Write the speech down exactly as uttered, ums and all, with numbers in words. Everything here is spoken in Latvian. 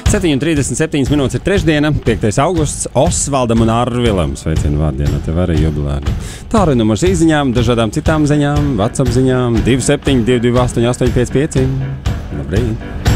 septiņi un trīsdesmit septiņas minūtes ir trešdiena, piektais augusts, Osvaldam un Arvilam. Sveicienu vārdienā, tev arī jubilēri. Tālruņa numurs īziņām, dažādām citām ziņām, WhatsApp ziņām, divi septiņi, divi divi astoņi, astoņi pieci pieci. Labrīt!